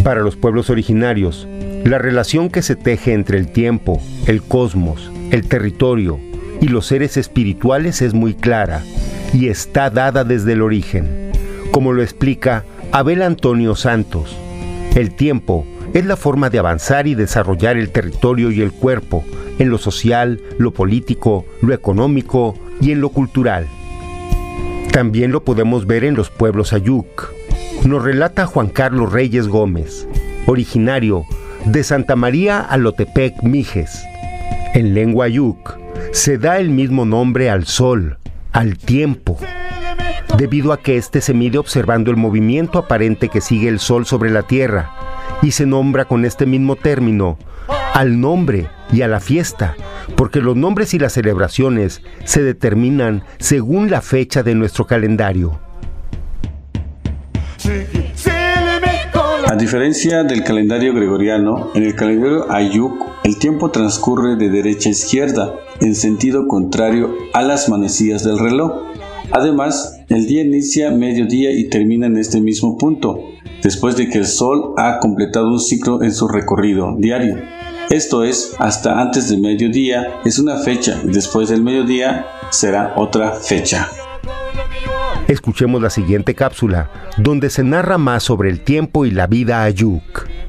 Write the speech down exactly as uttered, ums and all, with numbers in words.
Para los pueblos originarios, la relación que se teje entre el tiempo, el cosmos, el territorio y los seres espirituales es muy clara y está dada desde el origen, como lo explica Abel Antonio Santos. El tiempo es la forma de avanzar y desarrollar el territorio y el cuerpo en lo social, lo político, lo económico y en lo cultural. También lo podemos ver en los pueblos Ayuk. Nos relata Juan Carlos Reyes Gómez, originario de Santa María Alotepec, Mijes. En lengua Ayuk se da el mismo nombre al sol, al tiempo, debido a que éste se mide observando el movimiento aparente que sigue el sol sobre la tierra, y se nombra con este mismo término al nombre y a la fiesta, porque los nombres y las celebraciones se determinan según la fecha de nuestro calendario. A diferencia del calendario gregoriano, en el calendario Ayuk, el tiempo transcurre de derecha a izquierda, en sentido contrario a las manecillas del reloj. Además, el día inicia mediodía y termina en este mismo punto, después de que el sol ha completado un ciclo en su recorrido diario. Esto es, hasta antes de mediodía es una fecha y después del mediodía será otra fecha. Escuchemos la siguiente cápsula, donde se narra más sobre el tiempo y la vida Ayuk.